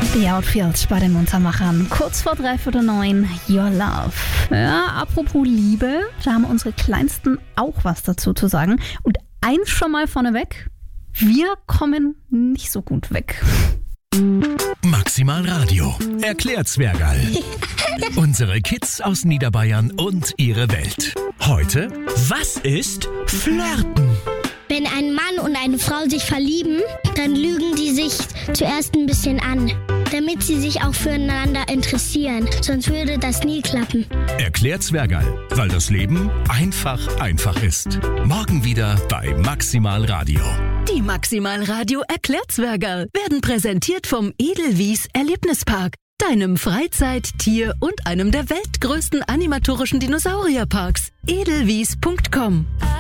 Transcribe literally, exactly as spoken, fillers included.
The Outfield bei den Muntermachern. Kurz vor dreiviertel neun, Your Love. Ja, apropos Liebe, da haben unsere Kleinsten auch was dazu zu sagen. Und eins schon mal vorneweg, wir kommen nicht so gut weg. Maximal Radio. Erklärt Zwergerl. Unsere Kids aus Niederbayern und ihre Welt. Heute, was ist Flirten? Wenn ein Mann und eine Frau sich verlieben, dann lügen die sich zuerst ein bisschen an, damit sie sich auch füreinander interessieren. Sonst würde das nie klappen. Erklärt Zwergerl, weil das Leben einfach einfach ist. Morgen wieder bei Maximal Radio. Die Maximal Radio Erklärzwergerl werden präsentiert vom Edelwies Erlebnispark, deinem Freizeit-, Tier- und einem der weltgrößten animatorischen Dinosaurierparks. edelwies punkt com